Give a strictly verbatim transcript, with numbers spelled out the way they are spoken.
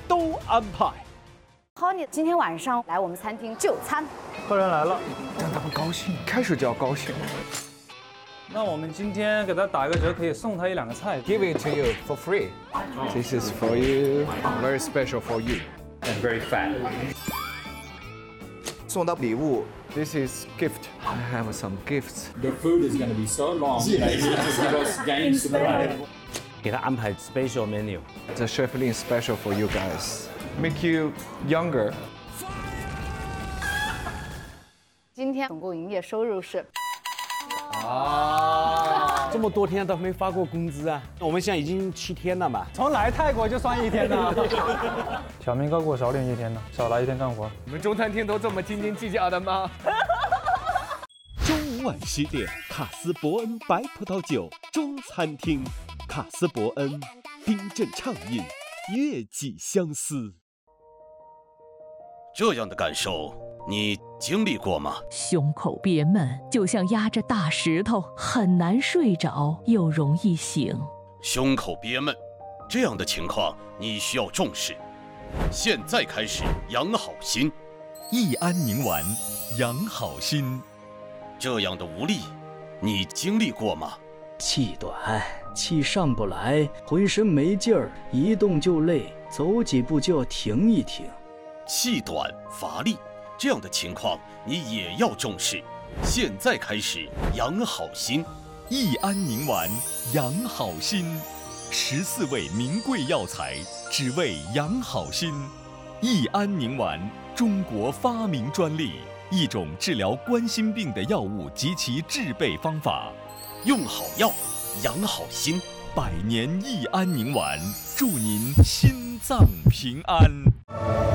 都安排。 Honey 今天晚上来我们餐厅就餐， 客人来了， 让他们高兴，开始就要高兴。 那我们今天给他打一个折，可以送他一两个菜。 Give it to you for free. This is for you, very special for you, and very fat. 送的礼物 This is gift. I have some gifts. The food is going to be so long. Like, you just give us games to play. 给他安排 special menu. The chef Lin special for you guys. Make you younger. 今天总共营业收入是啊，这么多天都没发过工资啊！我们现在已经七天了嘛。 从来泰国就算一天呢。小明高过我少领一天呢，少来一天干活。 你们中餐厅都这么斤斤计较的吗？ 周五晚十点，卡斯伯恩白葡萄酒中餐厅，卡斯伯恩冰镇畅饮，月季相思。 这样的感受，你经历过吗？ 胸口憋闷，就像压着大石头，很难睡着，又容易醒。 胸口憋闷，这样的情况你需要重视。现在开始养好心， 益安宁丸，养好心。 这样的无力，你经历过吗？ 气短，气上不来，浑身没劲儿，一动就累，走几步就要停一停。 气短乏力，这样的情况你也要重视。现在开始养好心， 益安宁丸，养好心。十四味名贵药材，只为养好心。益安宁丸，中国发明专利，一种治疗冠心病的药物及其制备方法。 用好药，养好心。 百年益安宁丸，祝您心脏平安。